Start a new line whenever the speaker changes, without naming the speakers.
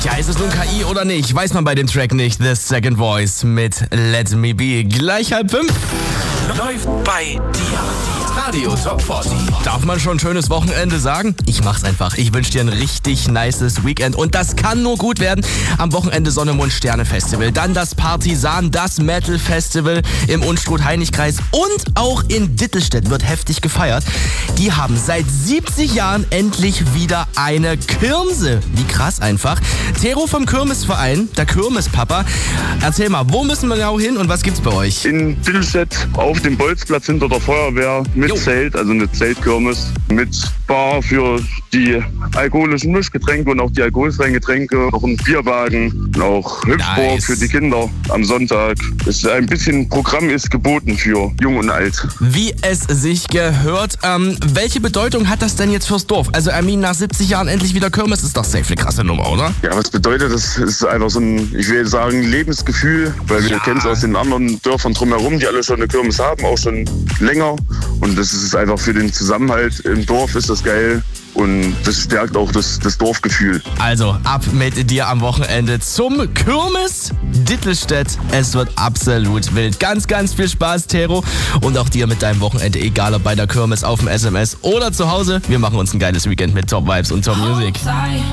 Ja, ist es nun KI oder nicht? Weiß man bei dem Track nicht. The Second Voice mit Let Me Be. Gleich 4:30.
Läuft bei dir. Radio Top 40.
Darf man schon schönes Wochenende sagen? Ich mach's einfach. Ich wünsche dir ein richtig nices Weekend. Und das kann nur gut werden. Am Wochenende Sonne, Mond, Sterne Festival. Dann das Partisan, das Metal Festival im Unstrut-Heinig-Kreis. Und auch in Dittelstedt wird heftig gefeiert. Die haben seit 70 Jahren endlich wieder eine Kirmse. Wie krass einfach. Tero vom Kirmesverein, der Kirmespapa. Erzähl mal, wo müssen wir genau hin und was gibt's bei euch?
In Dittelstedt auf dem Bolzplatz hinter der Feuerwehr mit Zelt, also eine Zeltkirmes mit Bar für die alkoholischen Mischgetränke und auch die alkoholfreien Getränke, noch ein Bierwagen und auch Hüpfburg für die Kinder am Sonntag. Ein bisschen Programm ist geboten für Jung und Alt.
Wie es sich gehört. Welche Bedeutung hat das denn jetzt fürs Dorf? Also Armin, nach 70 Jahren endlich wieder Kirmes ist doch safe eine krasse Nummer, oder?
Ja, was bedeutet das? Ist einfach so ein, ich will sagen, Lebensgefühl, weil wir kennen es aus den anderen Dörfern drumherum, die alle schon eine Kirmes haben, auch schon länger. Und das ist einfach für den Zusammenhalt im Dorf ist das geil. Und das stärkt auch das Dorfgefühl.
Also ab mit dir am Wochenende zum Kirmes Dittelstedt. Es wird absolut wild. Ganz, ganz viel Spaß, Tero. Und auch dir mit deinem Wochenende, egal ob bei der Kirmes, auf dem SMS oder zu Hause. Wir machen uns ein geiles Weekend mit Top Vibes und Top Music.